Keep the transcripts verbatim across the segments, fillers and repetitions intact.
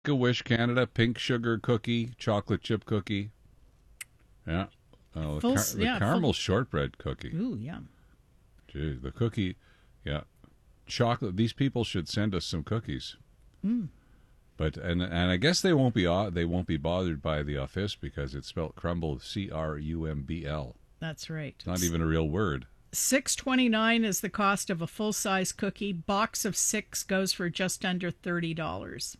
Make-A-Wish Canada, pink sugar cookie, chocolate chip cookie. Yeah. Oh, the, Full, car- the yeah, caramel full, shortbread cookie. ooh, yum. Gee, the cookie, yeah. Chocolate. These people should send us some cookies. Mm. But and and I guess they won't be they won't be bothered by the office because it's spelled crumble, C R U M B L. That's right. It's not even a real word. Six twenty nine is the cost of a full size cookie. Box of six goes for just under thirty dollars.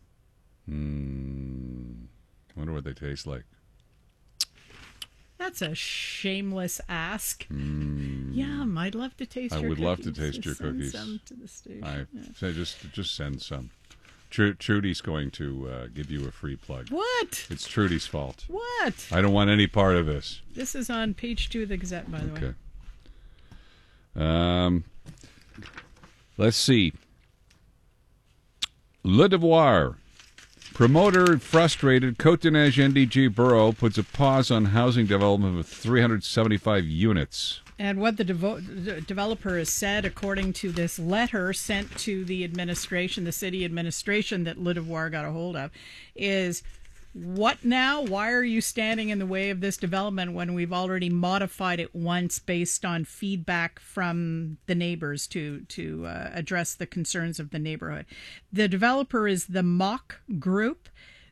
Hmm. Wonder what they taste like. That's a shameless ask. Mm. Yum! I'd love to taste. I your would cookies. love to taste your Send cookies. Some to the station. I yeah. say just just send some. Tru- Trudy's going to uh, give you a free plug. What? It's Trudy's fault. What? I don't want any part of this. This is on page two of the Gazette, by the Okay. way. Um, let's see. Le Devoir. Promoter frustrated. Côte-des-Neiges N D G Borough puts a pause on housing development of three hundred seventy-five units. And what the devo- the developer has said, according to this letter sent to the administration, the city administration that Le Devoir got a hold of, is what now? Why are you standing in the way of this development when we've already modified it once based on feedback from the neighbors to, to uh, address the concerns of the neighborhood? The developer is the M O C Group.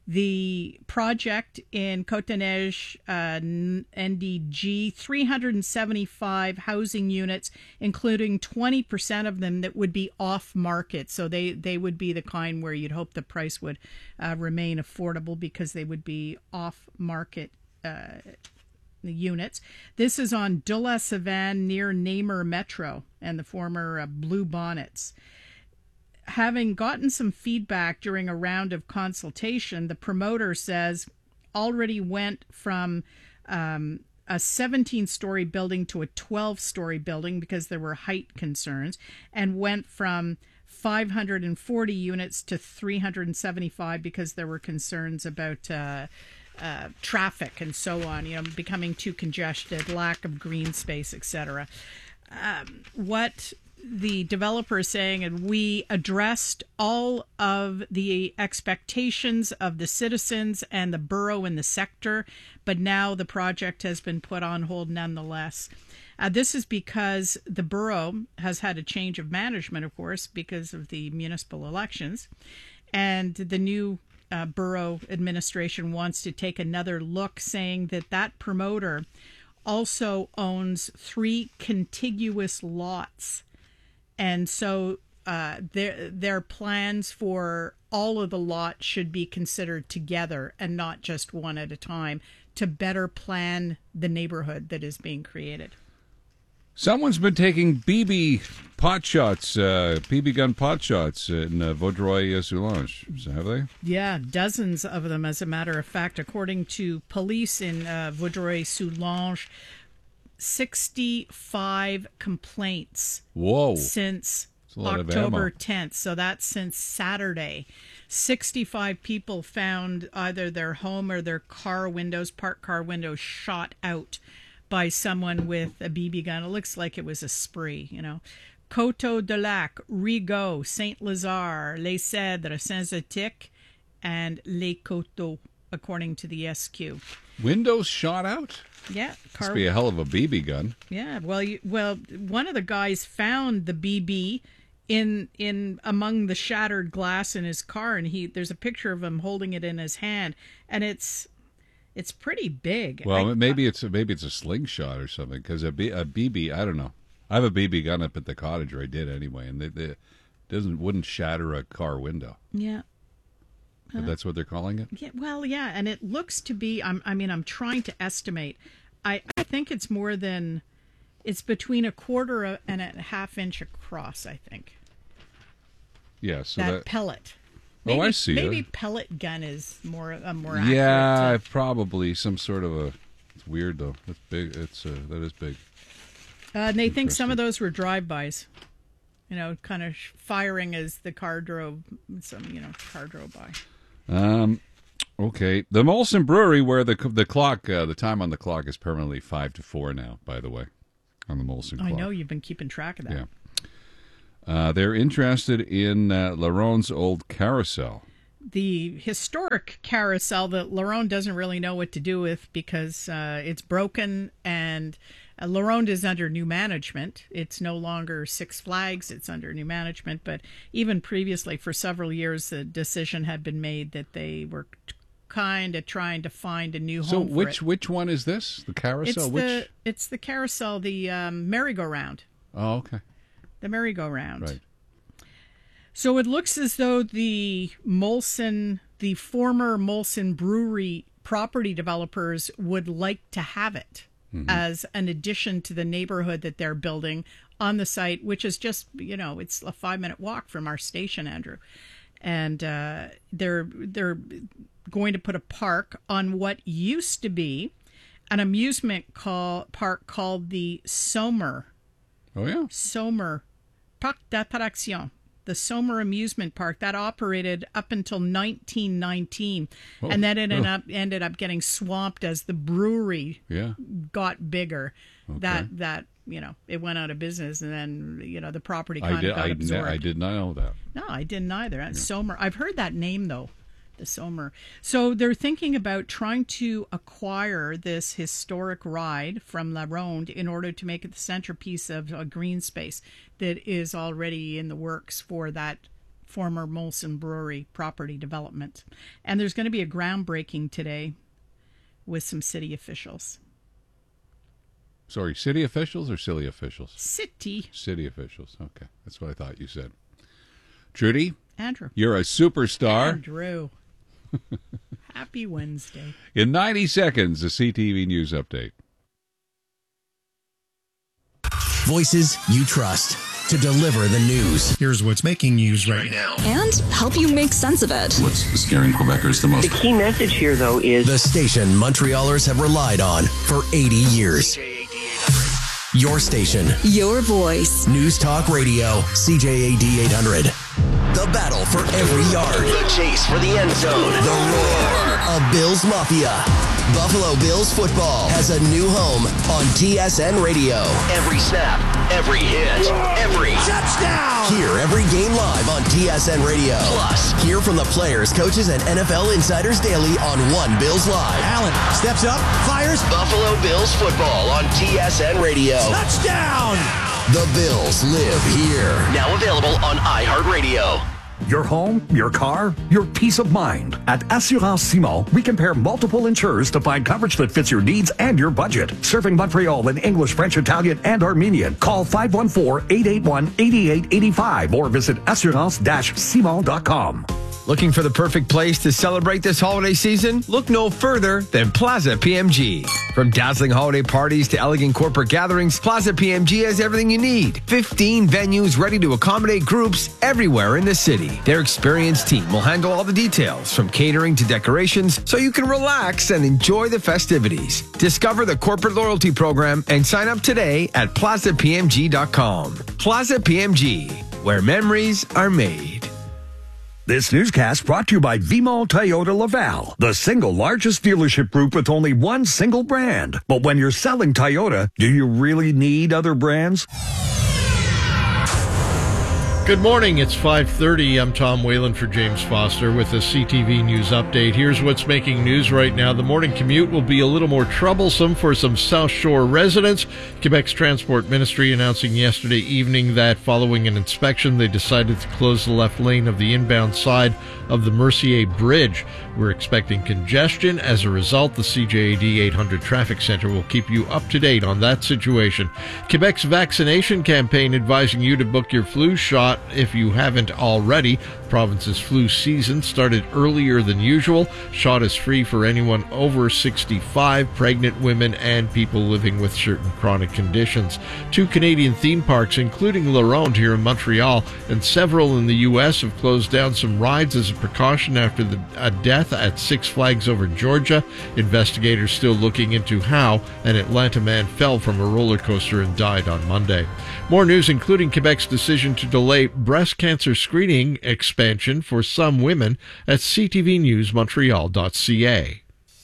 The project in Côte-des-Neiges, uh, N D G, three hundred seventy-five housing units, including twenty percent of them that would be off-market. So they, they would be the kind where you'd hope the price would uh, remain affordable because they would be off-market uh, units. This is on De La Savane near Namur Metro and the former uh, Blue Bonnets. Having gotten some feedback during a round of consultation, the promoter says already went from um, a seventeen-story building to a twelve-story building because there were height concerns, and went from five hundred forty units to three hundred seventy-five because there were concerns about uh, uh, traffic and so on, you know, becoming too congested, lack of green space, et cetera. Um, what the developer is saying, and we addressed all of the expectations of the citizens and the borough and the sector, but now the project has been put on hold nonetheless. Uh, this is because the borough has had a change of management, of course, because of the municipal elections, and the new uh, borough administration wants to take another look, saying that that promoter also owns three contiguous lots. And so uh, their their plans for all of the lots should be considered together and not just one at a time to better plan the neighborhood that is being created. Someone's been taking B B pot shots, uh, B B gun pot shots in uh, Vaudreuil-Soulanges. Have they? Yeah, dozens of them, as a matter of fact. According to police in uh, Vaudreuil-Soulanges, sixty-five complaints Whoa. since October October tenth. So that's since Saturday. sixty-five people found either their home or their car windows, parked car windows, shot out by someone with a B B gun. It looks like it was a spree, you know. Coteau-du-Lac, Rigaud, Saint-Lazare, Les Cèdres, Saint-Zotique, and Les Coteaux, according to the S Q. Windows shot out? Yeah, car. Must be a hell of a B B gun. Yeah, well, you, well, one of the guys found the B B in in among the shattered glass in his car, and he there's a picture of him holding it in his hand, and it's it's pretty big. Well, I, maybe it's a, maybe it's a slingshot or something, because a, B, a B B, I don't know. I have a B B gun up at the cottage, or I did anyway, and it, it doesn't wouldn't shatter a car window. Yeah. But that's what they're calling it? Yeah, well, yeah, and it looks to be, I'm, I mean, I'm trying to estimate. I, I think it's more than, it's between a quarter and a half inch across, I think. Yeah, so that, that pellet. Maybe, oh, I see. Maybe that. pellet gun is more a more accurate. Yeah, uh, probably some sort of a, it's weird though. It's big, it's, uh, that is big. Uh, and they think some of those were drive-bys. You know, kind of firing as the car drove, some, you know, car drove by. Um, okay. The Molson Brewery, where the the clock, uh, the time on the clock is permanently five to four now. By the way, on the Molson clock. I know you've been keeping track of that. Yeah. Uh, they're interested in uh, Laron's old carousel. the historic carousel that LaRonde doesn't really know what to do with because uh, it's broken, and uh, LaRonde is under new management. It's no longer Six Flags, it's under new management. But even previously, for several years, the decision had been made that they were kind of trying to find a new home So for which it. which one is this? The carousel? It's which? the, it's the carousel, the um, merry-go-round. Oh, okay. The merry-go-round. Right. So it looks as though the Molson, the former Molson Brewery property developers would like to have it mm-hmm. as an addition to the neighborhood that they're building on the site, which is just, you know, it's a five-minute walk from our station, Andrew. And uh, they're they're going to put a park on what used to be an amusement call, park called the Sommer. Oh, yeah. Sommer. Parc d'attraction. The Sommer Amusement Park that operated up until nineteen nineteen, oh, and then it ended oh. up ended up getting swamped as the brewery yeah. got bigger. Okay. That that you know it went out of business, and then you know the property kind I did, of got I, absorbed. I did not know that. No, I didn't either. Yeah. Sommer. I've heard that name though. The Sommer. So they're thinking about trying to acquire this historic ride from LaRonde in order to make it the centerpiece of a green space that is already in the works for that former Molson Brewery property development. And there's going to be a groundbreaking today with some city officials. Sorry, city officials or silly officials? City. City officials. Okay, that's what I thought you said. Trudy? Andrew. You're a superstar. Andrew. Happy Wednesday. In ninety seconds, a C T V News update. Voices you trust to deliver the news. Here's what's making news right now. And help you make sense of it. What's scaring Quebecers the most? The key message here, though, is the station Montrealers have relied on for eighty years. Your station. Your voice. News Talk Radio, C J A D eight hundred. The battle for every yard. The chase for the end zone. The roar of Bills Mafia. Buffalo Bills football has a new home on T S N Radio. Every snap, every hit, every touchdown. Hear every game live on T S N Radio. Plus, hear from the players, coaches, and N F L insiders daily on One Bills Live. Allen steps up, fires. Buffalo Bills football on T S N Radio. Touchdown. The Bills live here. Now available on iHeartRadio. Your home, your car, your peace of mind. At Assurance Simon, we compare multiple insurers to find coverage that fits your needs and your budget. Serving Montreal in English, French, Italian, and Armenian. Call five one four, eight eight one, eight eight eight five or visit assurance dash simon dot com. Looking for the perfect place to celebrate this holiday season? Look no further than Plaza P M G. From dazzling holiday parties to elegant corporate gatherings, Plaza P M G has everything you need. fifteen venues ready to accommodate groups everywhere in the city. Their experienced team will handle all the details, from catering to decorations, so you can relax and enjoy the festivities. Discover the corporate loyalty program and sign up today at plaza p m g dot com. Plaza P M G, where memories are made. This newscast brought to you by Vimont Toyota Laval, the single largest dealership group with only one single brand. But when you're selling Toyota, do you really need other brands? Good morning. It's five thirty. I'm Tom Whalen for James Foster with a C T V News update. Here's what's making news right now. The morning commute will be a little more troublesome for some South Shore residents. Quebec's Transport Ministry announcing yesterday evening that following an inspection, they decided to close the left lane of the inbound side of the Mercier Bridge. We're expecting congestion. As a result, the C J A D eight hundred Traffic Center will keep you up to date on that situation. Quebec's vaccination campaign advising you to book your flu shot if you haven't already. The province's flu season started earlier than usual. Shot is free for anyone over sixty-five, pregnant women, and people living with certain chronic conditions. Two Canadian theme parks, including LaRonde here in Montreal, and several in the U S have closed down some rides as a precaution after the, a death at Six Flags over Georgia. Investigators still looking into how an Atlanta man fell from a roller coaster and died on Monday. More news, including Quebec's decision to delay breast cancer screening expansion for some women at c t v news montreal dot c a.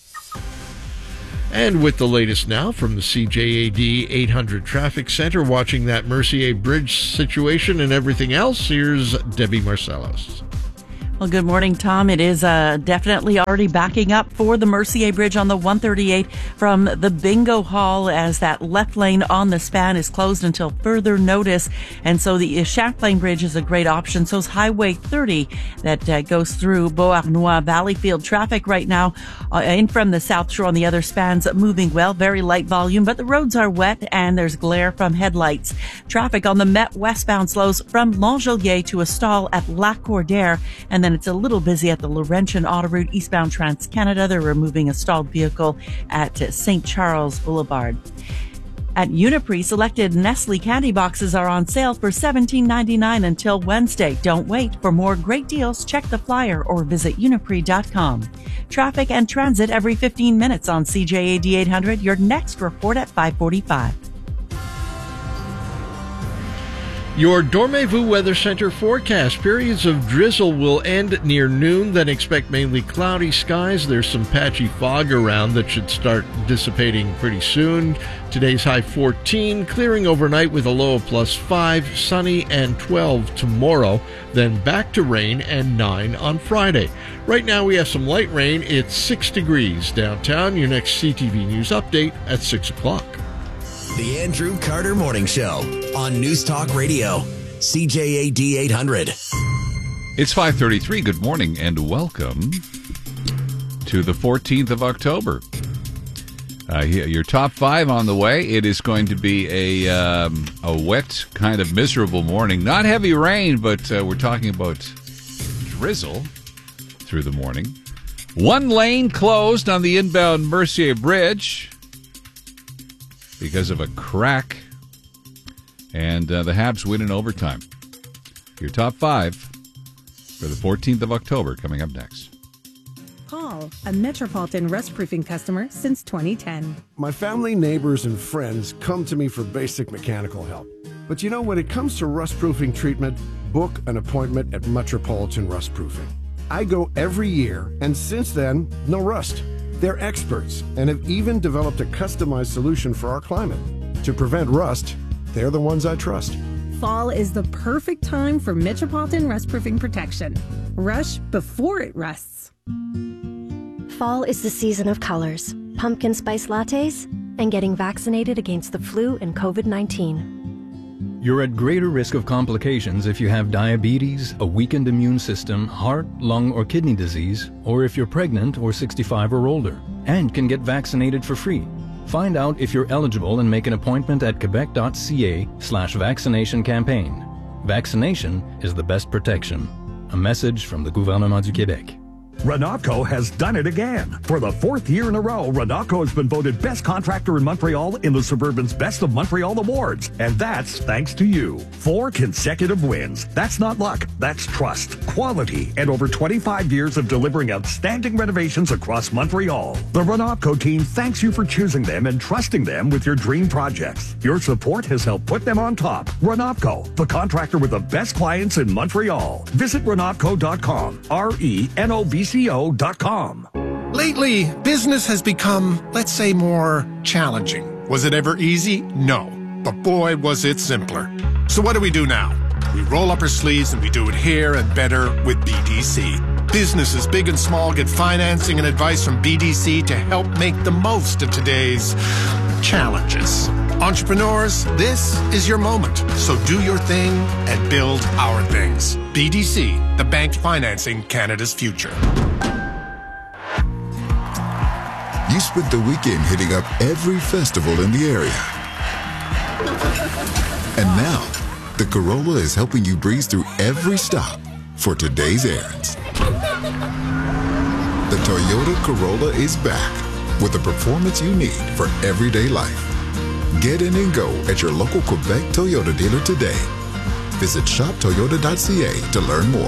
And with the latest now from the C J A D eight hundred Traffic Center, watching that Mercier Bridge situation and everything else, here's Debbie Marcellos. Well, good morning, Tom. It is uh, definitely already backing up for the Mercier Bridge on the one thirty-eight from the Bingo Hall as that left lane on the span is closed until further notice. And so the Champlain Bridge is a great option. So is Highway thirty that uh, goes through Beauharnois. Valleyfield traffic right now uh, in from the South Shore on the other spans moving well. Very light volume, but the roads are wet and there's glare from headlights. Traffic on the Met westbound slows from Langelier to a stall at Lac Cordaire, and then it's a little busy at the Laurentian Autoroute eastbound Trans-Canada. They're removing a stalled vehicle at Saint Charles Boulevard. At Uniprix, selected Nestle candy boxes are on sale for seventeen ninety-nine until Wednesday. Don't wait. For more great deals, check the flyer or visit uniprix dot com. Traffic and transit every fifteen minutes on C J A D eight hundred. Your next report at five forty-five. Your Dormez-vous Weather Center forecast. Periods of drizzle will end near noon, then expect mainly cloudy skies. There's some patchy fog around that should start dissipating pretty soon. Today's high fourteen, clearing overnight with a low of plus five, sunny and twelve tomorrow, then back to rain and nine on Friday. Right now we have some light rain. It's six degrees downtown. Your next C T V News update at six o'clock. The Andrew Carter Morning Show on News Talk Radio, C J A D eight hundred. It's five thirty-three. Good morning and welcome to the fourteenth of October. Uh, your top five on the way. It is going to be a um, a wet, kind of miserable morning. Not heavy rain, but uh, we're talking about drizzle through the morning. One lane closed on the inbound Mercier Bridge because of a crack, and uh, the Habs win in overtime. Your top five for the fourteenth of October coming up next. Paul, a Metropolitan rust-proofing customer since twenty ten. My family, neighbors, and friends come to me for basic mechanical help. But you know, when it comes to rust-proofing treatment, book an appointment at Metropolitan Rust-Proofing. I go every year, and since then, no rust. They're experts and have even developed a customized solution for our climate. To prevent rust, they're the ones I trust. Fall is the perfect time for Metropolitan rust-proofing protection. Rush before it rusts. Fall is the season of colors, pumpkin spice lattes, and getting vaccinated against the flu and covid nineteen. You're at greater risk of complications if you have diabetes, a weakened immune system, heart, lung, or kidney disease, or if you're pregnant or sixty-five or older, and can get vaccinated for free. Find out if you're eligible and make an appointment at quebec.ca slash vaccination campaign. Vaccination is the best protection. A message from the Gouvernement du Québec. Renatco has done it again. For the fourth year in a row, Renatco has been voted best contractor in Montreal in the Suburban's Best of Montreal Awards. And that's thanks to you. Four consecutive wins. That's not luck. That's trust, quality, and over twenty-five years of delivering outstanding renovations across Montreal. The Renatco team thanks you for choosing them and trusting them with your dream projects. Your support has helped put them on top. Renatco, the contractor with the best clients in Montreal. Visit renatco dot com. R E N O V C O dot com. Lately, business has become, let's say, more challenging. Was it ever easy? No. But boy, was it simpler. So what do we do now? We roll up our sleeves and we do it here and better with B D C. Businesses big and small get financing and advice from B D C to help make the most of today's challenges. Entrepreneurs, this is your moment. So do your thing and build our things. B D C, the bank financing Canada's future. You spent the weekend hitting up every festival in the area. And now, the Corolla is helping you breeze through every stop for today's errands. The Toyota Corolla is back with the performance you need for everyday life. Get in and go at your local Quebec Toyota dealer today. Visit shop toyota dot c a to learn more.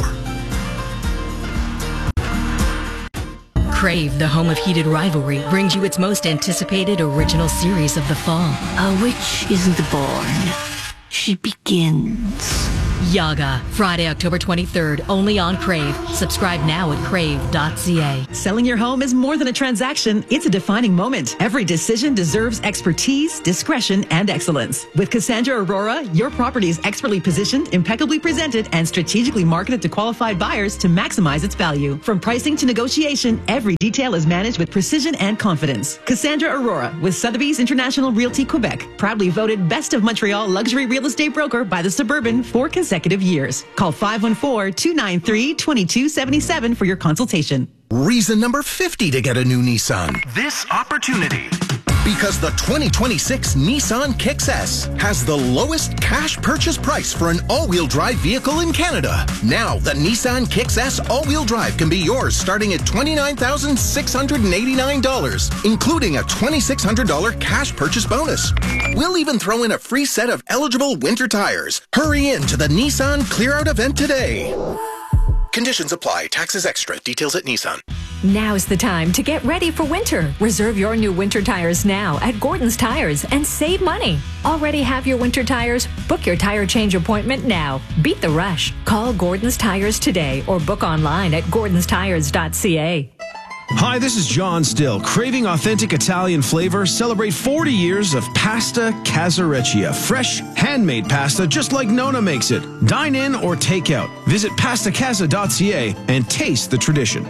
Crave, the home of heated rivalry, brings you its most anticipated original series of the fall. A witch isn't born. She begins. Yaga, Friday, October twenty-third, only on Crave. Subscribe now at crave dot c a. Selling your home is more than a transaction. It's a defining moment. Every decision deserves expertise, discretion, and excellence. With Cassandra Aurora, your property is expertly positioned, impeccably presented, and strategically marketed to qualified buyers to maximize its value. From pricing to negotiation, every detail is managed with precision and confidence. Cassandra Aurora with Sotheby's International Realty Quebec, proudly voted Best of Montreal Luxury Real Estate Broker by the Suburban for consecutive years. Call five one four, two nine three, two two seven seven for your consultation. Reason number fifty to get a new Nissan. This opportunity. Because the twenty twenty-six Nissan Kicks S has the lowest cash purchase price for an all-wheel drive vehicle in Canada. Now, the Nissan Kicks S all-wheel drive can be yours starting at twenty-nine thousand six hundred eighty-nine dollars, including a two thousand six hundred dollars cash purchase bonus. We'll even throw in a free set of eligible winter tires. Hurry in to the Nissan Clear Out event today. Conditions apply. Taxes extra. Details at Nissan. Now's the time to get ready for winter. Reserve your new winter tires now at Gordon's Tires and save money. Already have your winter tires? Book your tire change appointment now. Beat the rush. Call Gordon's Tires today or book online at gordons tires dot c a. Hi, this is John Still. Craving authentic Italian flavor? Celebrate forty years of Pasta Casareccia. Fresh, handmade pasta just like Nona makes it. Dine in or take out. Visit pasta casa dot c a and taste the tradition.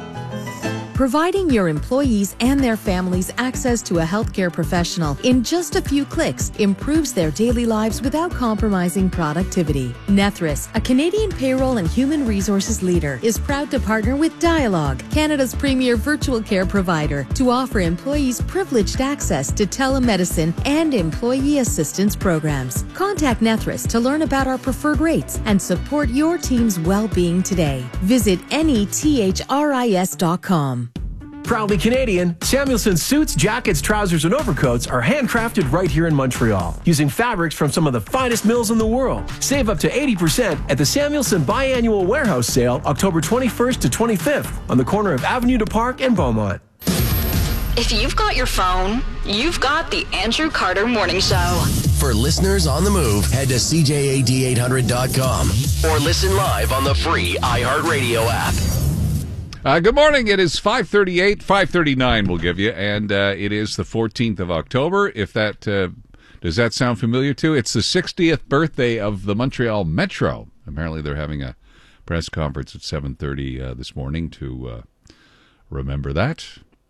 Providing your employees and their families access to a healthcare professional in just a few clicks improves their daily lives without compromising productivity. Nethris, a Canadian payroll and human resources leader, is proud to partner with Dialogue, Canada's premier virtual care provider, to offer employees privileged access to telemedicine and employee assistance programs. Contact Nethris to learn about our preferred rates and support your team's well-being today. Visit nethris dot com. Proudly Canadian, Samuelson suits, jackets, trousers, and overcoats are handcrafted right here in Montreal, using fabrics from some of the finest mills in the world. Save up to eighty percent at the Samuelson Biannual Warehouse Sale, October twenty-first to twenty-fifth, on the corner of Avenue du Parc and Beaumont. If you've got your phone, you've got the Andrew Carter Morning Show. For listeners on the move, head to c j a d eight hundred dot com or listen live on the free iHeartRadio app. Uh, good morning. It is five thirty-eight, five thirty-nine we'll give you, and uh, it is the fourteenth of October. If that uh, does that sound familiar to you? It's the sixtieth birthday of the Montreal Metro. Apparently they're having a press conference at seven thirty uh, this morning to uh, remember that.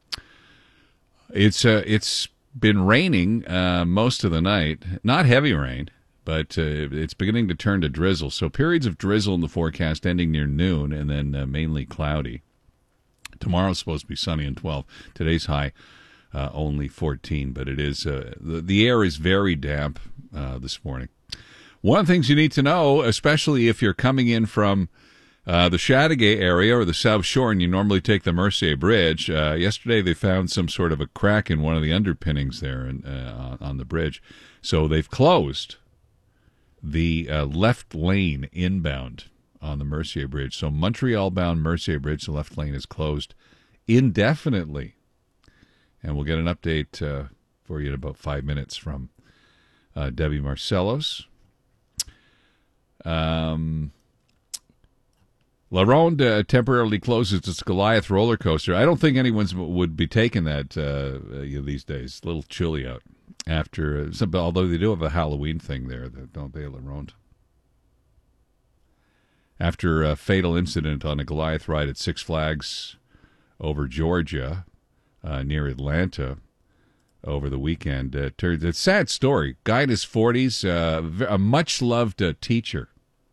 It's uh, it's been raining uh, most of the night. Not heavy rain, but uh, it's beginning to turn to drizzle. So periods of drizzle in the forecast ending near noon, and then uh, mainly cloudy. Tomorrow's supposed to be sunny and twelve. Today's high uh, only fourteen, but it is uh, the, the air is very damp uh, this morning. One of the things you need to know, especially if you're coming in from uh, the Chateauguay area or the South Shore and you normally take the Mercier Bridge, uh, yesterday they found some sort of a crack in one of the underpinnings there in, uh, on the bridge. So they've closed the uh, left lane inbound on the Mercier Bridge. So Montreal-bound Mercier Bridge, the left lane is closed indefinitely. And we'll get an update uh, for you in about five minutes from uh, Debbie Marcellos. Um, La Ronde uh, temporarily closes its Goliath roller coaster. I don't think anyone would be taking that uh, you know, these days. It's a little chilly out. After, uh, some, although they do have a Halloween thing there, don't they, La Ronde? After a fatal incident on a Goliath ride at Six Flags over Georgia, uh, near Atlanta, over the weekend, uh, it's a sad story. Guy in his forties, uh, a much-loved uh, teacher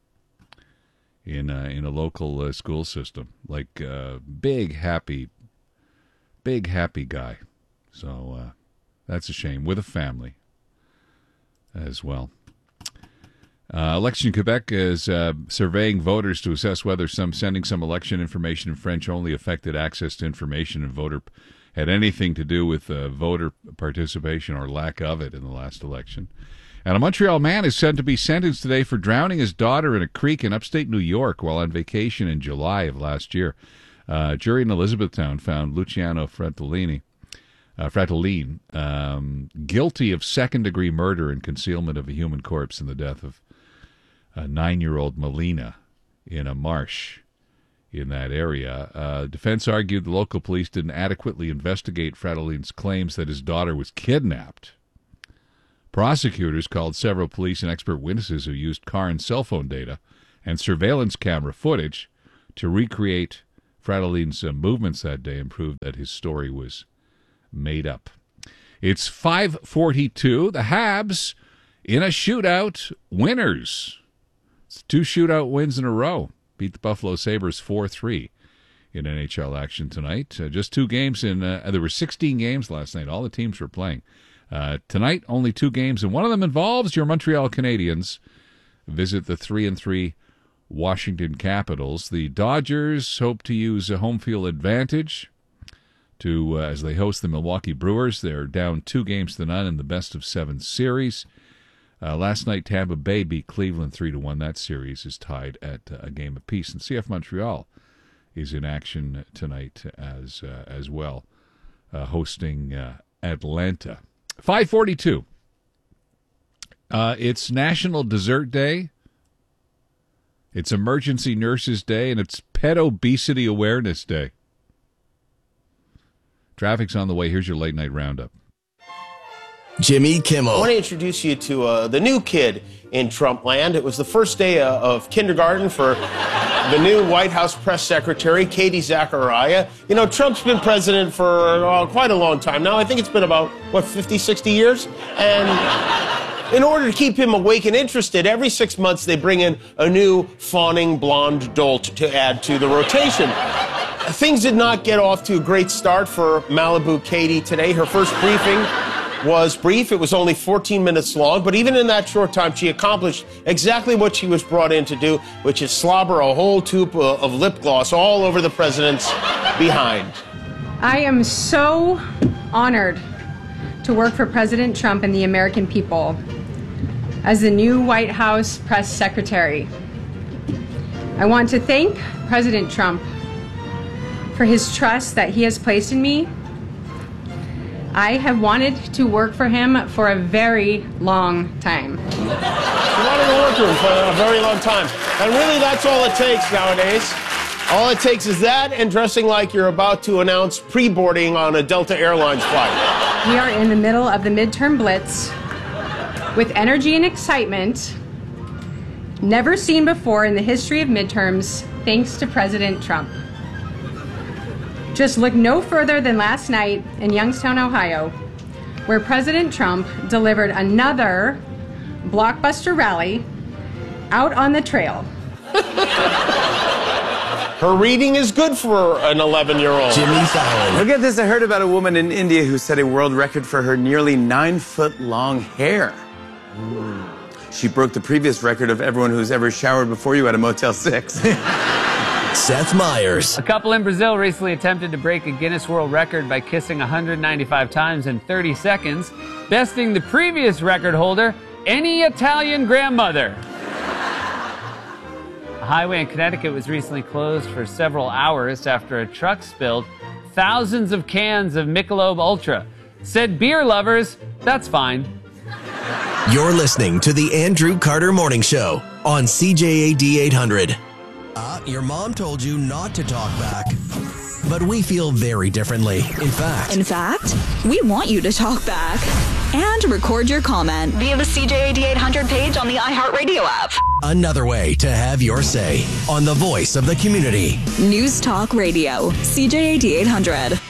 in uh, in a local uh, school system, like uh, big happy, big happy guy. So uh, that's a shame. With a family as well. Uh, Election Quebec is uh, surveying voters to assess whether some sending some election information in French only affected access to information and voter had anything to do with uh, voter participation or lack of it in the last election. And a Montreal man is said to be sentenced today for drowning his daughter in a creek in upstate New York while on vacation in July of last year. Uh, a jury in Elizabethtown found Luciano Fratellini, uh, Fratellin um, guilty of second-degree murder and concealment of a human corpse in the death of a nine-year-old Melina in a marsh in that area. Uh, defense argued the local police didn't adequately investigate Fratelline's claims that his daughter was kidnapped. Prosecutors called several police and expert witnesses who used car and cell phone data and surveillance camera footage to recreate Fratelline's uh, movements that day and proved that his story was made up. It's five forty-two. The Habs in a shootout, winners. It's two shootout wins in a row. Beat the Buffalo Sabres four three in N H L action tonight. Uh, just two games in, uh, there were sixteen games last night. All the teams were playing. Uh, tonight, only two games, and one of them involves your Montreal Canadiens. Visit the three and three Washington Capitals. The Dodgers hope to use a home field advantage to uh, as they host the Milwaukee Brewers. They're down two games to none in the best of seven series. Uh, last night, Tampa Bay beat Cleveland three to one. That series is tied at uh, a game apiece. And C F Montreal is in action tonight as uh, as well, uh, hosting uh, Atlanta. five forty-two. Uh, it's National Dessert Day. It's Emergency Nurses Day, and it's Pet Obesity Awareness Day. Traffic's on the way. Here's your late night roundup. Jimmy Kimmel. I want to introduce you to uh, the new kid in Trump land. It was the first day uh, of kindergarten for the new White House press secretary, Katie Zachariah. You know, Trump's been president for uh, quite a long time now. I think it's been about, what, fifty, sixty years? And in order to keep him awake and interested, every six months they bring in a new fawning blonde dolt to add to the rotation. Things did not get off to a great start for Malibu Katie today. Her first briefing was brief. It was only fourteen minutes long, but even in that short time, she accomplished exactly what she was brought in to do, which is slobber a whole tube of lip gloss all over the president's behind. I am so honored to work for President Trump and the American people as the new White House press secretary. I want to thank President Trump for his trust that he has placed in me. I have wanted to work for him for a very long time. She wanted to work for him for a very long time. And really, that's all it takes nowadays. All it takes is that and dressing like you're about to announce pre-boarding on a Delta Airlines flight. We are in the middle of the midterm blitz with energy and excitement never seen before in the history of midterms, thanks to President Trump. Just look no further than last night in Youngstown, Ohio, where President Trump delivered another blockbuster rally out on the trail. Her reading is good for an eleven-year-old. Jimmy Fallon. Look at this. I heard about a woman in India who set a world record for her nearly nine-foot-long hair. Mm. She broke the previous record of everyone who's ever showered before you at a Motel six. Seth Meyers. A couple in Brazil recently attempted to break a Guinness World Record by kissing one hundred ninety-five times in thirty seconds, besting the previous record holder, any Italian grandmother. A highway in Connecticut was recently closed for several hours after a truck spilled thousands of cans of Michelob Ultra. Said beer lovers, that's fine. You're listening to the Andrew Carter Morning Show on C J A D eight hundred. Uh, your mom told you not to talk back, but we feel very differently. In fact, In fact, we want you to talk back and record your comment via the C J A D eight hundred page on the iHeartRadio app. another way to have your say on the voice of the community. News Talk Radio, C J A D eight hundred.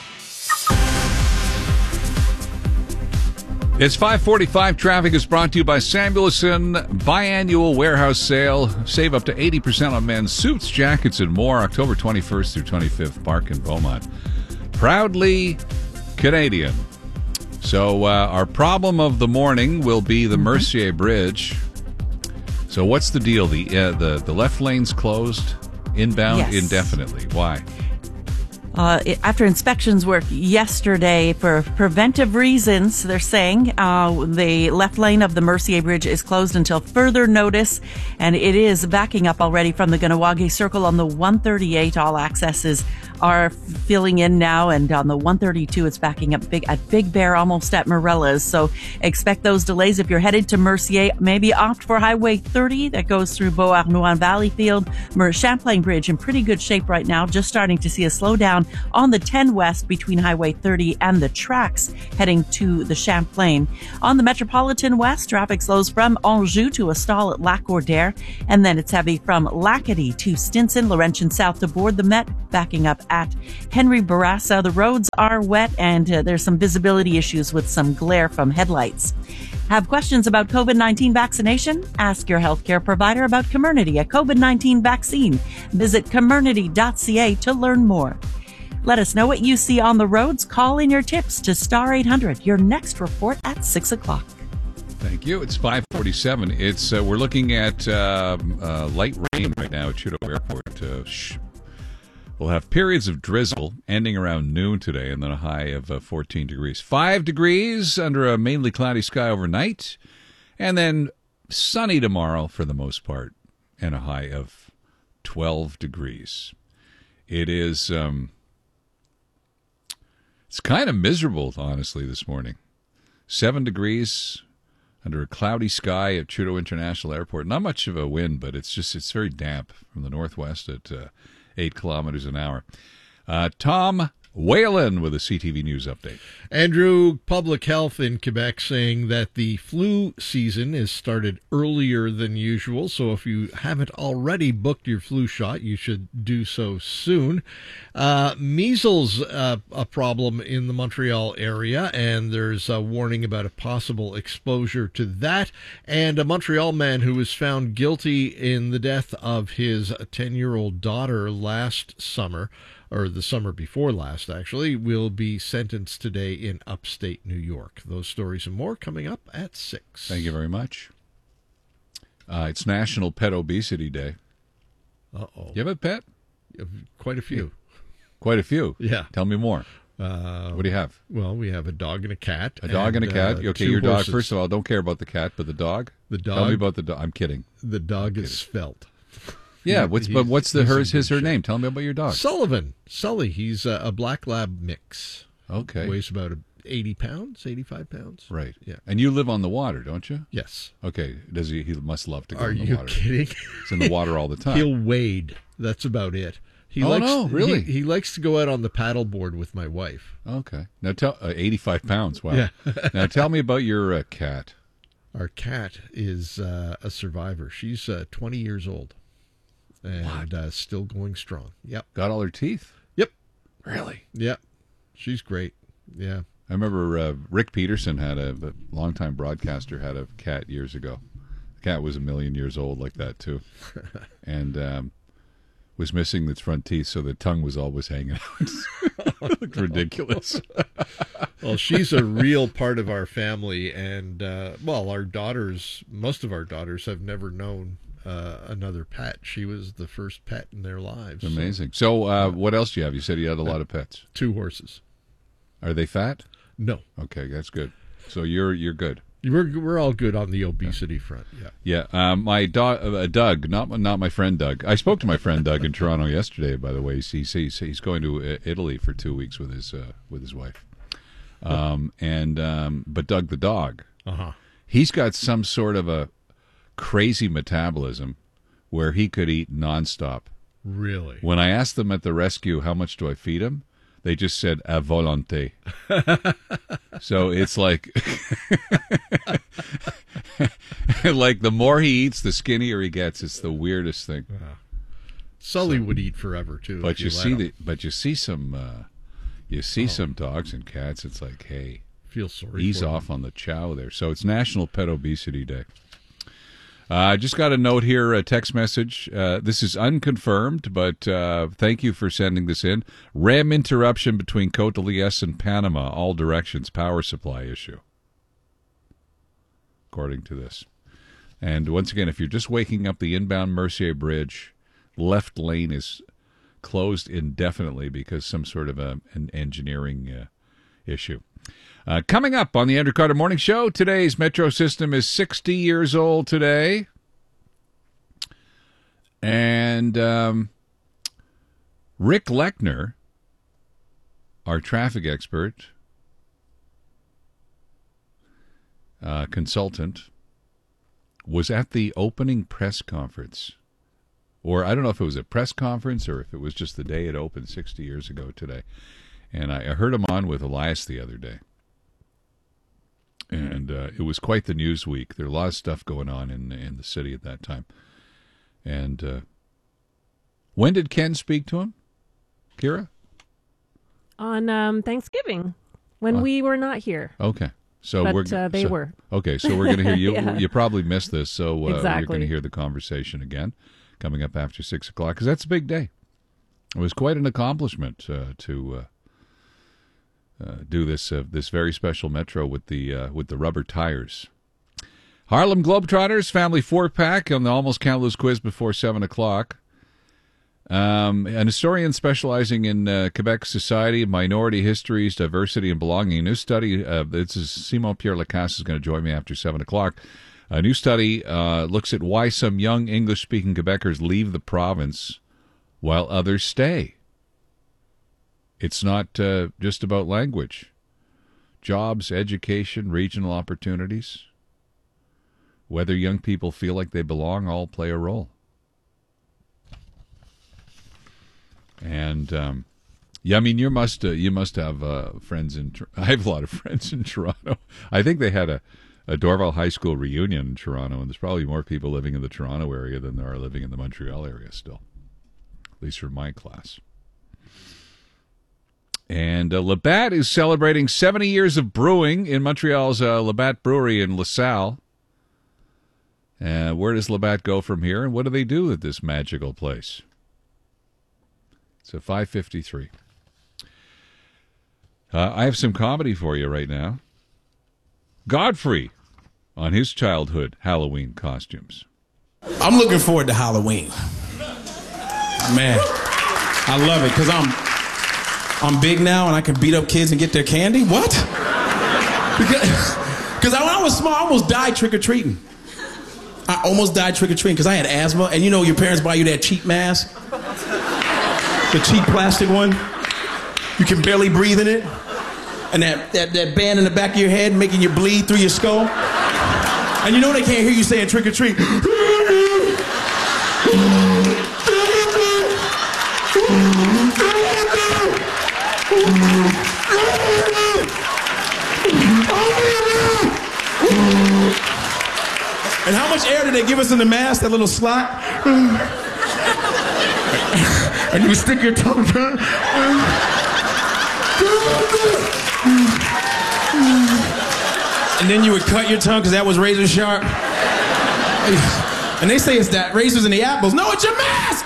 It's five forty-five. Traffic is brought to you by Samuelson Biannual Warehouse Sale. Save up to eighty percent on men's suits, jackets, and more. October twenty-first through twenty-fifth, Park in Beaumont. Proudly Canadian. So uh, our problem of the morning will be the Mercier Bridge. So what's the deal? The uh, the, the left lane's closed inbound Yes. indefinitely. Why? Uh, it- after inspections work yesterday for preventive reasons, they're saying uh, the left lane of the Mercier Bridge is closed until further notice, and it is backing up already from the Ganawagi Circle on the one thirty-eight. All accesses are filling in now, and on the one thirty-two, it's backing up big at Big Bear, almost at Morella's. So expect those delays if you're headed to Mercier. Maybe opt for Highway thirty that goes through Beauharnois and Valleyfield. Mer- Champlain Bridge in pretty good shape right now, just starting to see a slowdown on the ten West between Highway thirty and the tracks heading to the Champlain. On the Metropolitan West, traffic slows from Anjou to a stall at Lac-Cordaire, and then it's heavy from Lacadie to Stinson, Laurentian South to board the Met, backing up at Henry Bourassa. The roads are wet, and uh, there's some visibility issues with some glare from headlights. Have questions about COVID nineteen vaccination? Ask your healthcare provider about Comirnaty, a COVID nineteen vaccine. Visit comirnaty dot c a to learn more. Let us know what you see on the roads. Call in your tips to star eight hundred. Your next report at six o'clock. Thank you. It's five forty-seven. It's uh, we're looking at uh, uh, light rain right now at Trudeau Airport. Uh, sh- we'll have periods of drizzle ending around noon today, and then a high of uh, fourteen degrees. Five degrees under a mainly cloudy sky overnight, and then sunny tomorrow for the most part, and a high of twelve degrees. It is um, it's kind of miserable, honestly, this morning. Seven degrees under a cloudy sky at Trudeau International Airport. Not much of a wind, but it's just it's very damp from the northwest at uh, eight kilometers an hour. Uh, Tom Whalen with a C T V News update. Andrew, Public Health in Quebec saying that the flu season has started earlier than usual, so if you haven't already booked your flu shot, you should do so soon. Uh, measles, uh, a problem in the Montreal area, and there's a warning about a possible exposure to that. And a Montreal man who was found guilty in the death of his ten-year-old daughter last summer, or the summer before last, actually, will be sentenced today in upstate New York. Those stories and more coming up at six. Thank you very much. Uh, it's National Pet Obesity Day. Uh-oh. You have a pet? Quite a few. Quite a few? Yeah. Tell me more. Uh, what do you have? Well, we have a dog and a cat. A dog and, and a cat? Uh, okay, two your horses. dog. First of all, don't care about the cat, but the dog? The dog. Tell me about the dog. I'm kidding. The dog I'm is Svelte. Yeah, what's but what's the hers his her shape. name? Tell me about your dog. Sullivan. Sully. He's a, a black lab mix. Okay. Weighs about eighty pounds, eighty-five pounds. Right. Yeah. And you live on the water, don't you? Yes. Okay. Does he? He must love to go Are in the you water. kidding? He's in the water all the time. He'll wade. That's about it. He Oh, likes, no, really? He, he likes to go out on the paddleboard with my wife. Okay. Now tell uh, eighty-five pounds. Wow. Yeah. Now tell me about your uh, cat. Our cat is uh, a survivor. She's uh, twenty years old. And uh, still going strong. Yep. Got all her teeth? Yep. Really? Yep. She's great. Yeah. I remember uh, Rick Peterson had a, a longtime broadcaster had a cat years ago. The cat was a million years old like that too, and um, was missing its front teeth, so the tongue was always hanging out. It looked ridiculous. Well, she's a real part of our family, and uh, well, our daughters, most of our daughters, have never known uh, another pet. She was the first pet in their lives. Amazing. So, uh, what else do you have? You said you had a lot of pets. Two horses. Are they fat? No. Okay, that's good. So you're you're good. We're we're all good on the obesity front. Yeah. Yeah. Um, my dog, uh, Doug, not not my friend Doug. I spoke to my friend Doug in Toronto yesterday. By the way, he's he's, he's going to Italy for two weeks with his uh, with his wife. Um, and um, but Doug the dog, uh-huh. he's got some sort of a crazy metabolism where he could eat nonstop. Really? When I asked them at the rescue how much do I feed him, they just said à volonté. So it's like, like the more he eats, the skinnier he gets. It's the weirdest thing. Uh, Sully so, would eat forever too. But you, you see the, but you see some, uh, you see oh. some dogs and cats. It's like, hey, feel sorry. Ease for off them. on the chow there. So it's National Pet Obesity Day. I uh, just got a note here, a text message. Uh, this is unconfirmed, but uh, thank you for sending this in. R E M interruption between Côte-de-Liesse and Panama, all directions, power supply issue, according to this. And once again, if you're just waking up, the inbound Mercier Bridge left lane is closed indefinitely because some sort of a, an engineering uh, issue. Uh, coming up on the Andrew Carter Morning Show, today's metro system is sixty years old today. And um, Rick Lechner, our traffic expert, uh, consultant, was at the opening press conference. Or I don't know if it was a press conference or if it was just the day it opened sixty years ago today. And I, I heard him on with Elias the other day. And uh, it was quite the news week. There was a lot of stuff going on in, in the city at that time. And uh, when did Ken speak to him, Kira? On um, Thanksgiving, when Uh, we were not here. Okay. So But, we're uh, they so- were. Okay, so we're going to hear you. Yeah. You probably missed this, so uh, you're Exactly. going to hear the conversation again coming up after six o'clock because that's a big day. It was quite an accomplishment uh, to uh, uh, do this uh, this very special metro with the uh, with the rubber tires. Harlem Globetrotters family four pack on the Almost Can't Lose quiz before seven o'clock. Um, an historian specializing in uh, Quebec society, minority histories, diversity, and belonging. A new study, uh, this is Simon Pierre Lacasse is going to join me after seven o'clock. A new study uh, looks at why some young English-speaking Quebecers leave the province while others stay. It's not uh, just about language. Jobs, education, regional opportunities. Whether young people feel like they belong all play a role. And um, yeah, I mean, you must uh, you must have uh, friends in. I have a lot of friends in Toronto. I think they had a, a Dorval High School reunion in Toronto, and there's probably more people living in the Toronto area than there are living in the Montreal area still, at least for my class. And uh, Labatt is celebrating seventy years of brewing in Montreal's uh, Labatt Brewery in LaSalle. Uh, where does Labatt go from here, and what do they do at this magical place? So five fifty-three. Uh, I have some comedy for you right now. Godfrey on his childhood Halloween costumes. I'm looking forward to Halloween. Man, I love it because I'm I'm big now and I can beat up kids and get their candy. What? Because when I was small, I almost died trick-or-treating. I almost died trick-or-treating because I had asthma. And you know your parents buy you that cheap mask? The cheap plastic one. You can barely breathe in it. And that, that, that band in the back of your head making you bleed through your skull. And you know they can't hear you saying trick or treat. And how much air did they give us in the mask, that little slot? And you stick your tongue through. And then you would cut your tongue because that was razor sharp. And they say it's that razors in the apples. No, it's your mask!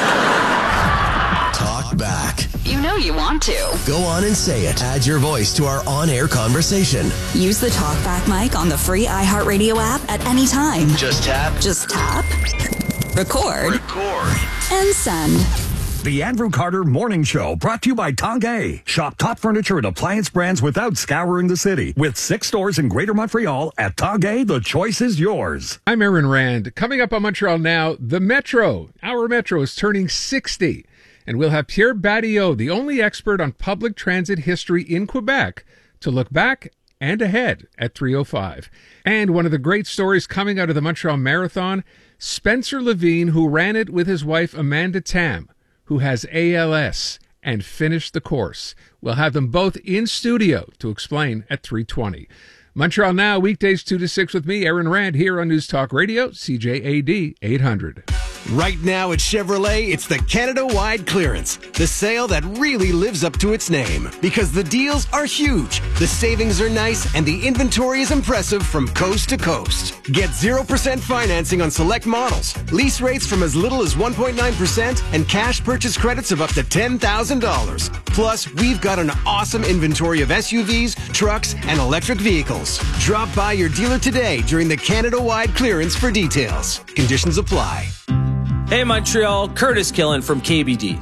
Talk back. You know you want to. Go on and say it. Add your voice to our on-air conversation. Use the TalkBack mic on the free iHeartRadio app at any time. Just tap. Just tap. Record. Record. And send. The Andrew Carter Morning Show, brought to you by Tanguay. Shop top furniture and appliance brands without scouring the city. With six stores in Greater Montreal, at Tanguay, the choice is yours. I'm Aaron Rand. Coming up on Montreal Now, the Metro. Our Metro is turning sixty. And we'll have Pierre Badillot, the only expert on public transit history in Quebec, to look back and ahead at three oh five. And one of the great stories coming out of the Montreal Marathon, Spencer Levine, who ran it with his wife Amanda Tam, who has A L S and finished the course. We'll have them both in studio to explain at three twenty. Montreal Now, weekdays two to six with me, Aaron Rand, here on News Talk Radio, C J A D eight hundred. Right now at Chevrolet, it's the Canada-wide clearance. The sale that really lives up to its name. Because the deals are huge, the savings are nice, and the inventory is impressive from coast to coast. Get zero percent financing on select models, lease rates from as little as one point nine percent, and cash purchase credits of up to ten thousand dollars. Plus, we've got an awesome inventory of S U Vs, trucks, and electric vehicles. Drop by your dealer today during the Canada-wide clearance for details. Conditions apply. Hey Montreal, Curtis Killen from K B D.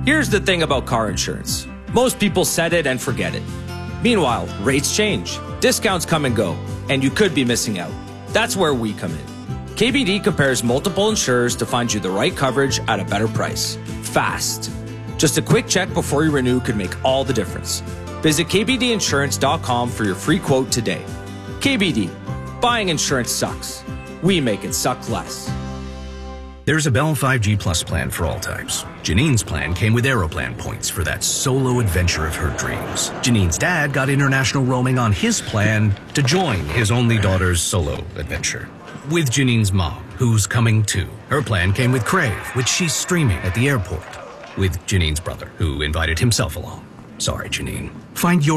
Here's the thing about car insurance. Most people set it and forget it. Meanwhile, rates change, discounts come and go, and you could be missing out. That's where we come in. K B D compares multiple insurers to find you the right coverage at a better price. Fast. Just a quick check before you renew could make all the difference. Visit K B D insurance dot com for your free quote today. K B D. Buying insurance sucks. We make it suck less. There's a Bell five G Plus plan for all types. Janine's plan came with Aeroplan points for that solo adventure of her dreams. Janine's dad got international roaming on his plan to join his only daughter's solo adventure. With Janine's mom, who's coming too. Her plan came with Crave, which she's streaming at the airport. With Janine's brother, who invited himself along. Sorry, Janine. Find your